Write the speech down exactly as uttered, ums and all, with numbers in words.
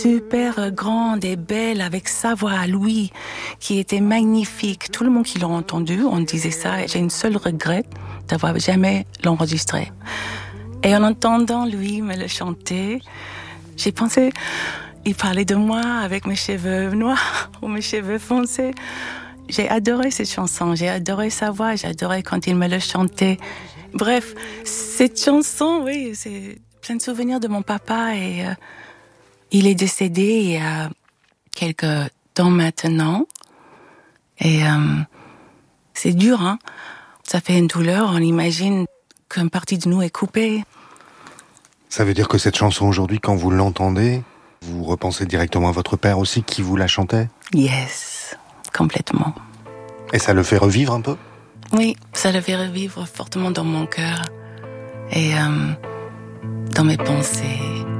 Super grande et belle, avec sa voix à lui, qui était magnifique. Tout le monde qui l'a entendu, on disait ça. J'ai une seule regret d'avoir jamais l'enregistré. Et en entendant lui me le chanter, j'ai pensé, il parlait de moi avec mes cheveux noirs ou mes cheveux foncés. J'ai adoré cette chanson, j'ai adoré sa voix, j'ai adoré quand il me le chantait. Bref, cette chanson, oui, c'est plein de souvenirs de mon papa et euh, il est décédé il y a quelques temps maintenant. Et euh, c'est dur, hein. Ça fait une douleur, on imagine qu'une partie de nous est coupée. Ça veut dire que cette chanson aujourd'hui, quand vous l'entendez, vous repensez directement à votre père aussi qui vous la chantait ? Yes, complètement. Et ça le fait revivre un peu ? Oui, ça le fait revivre fortement dans mon cœur et euh, dans mes pensées.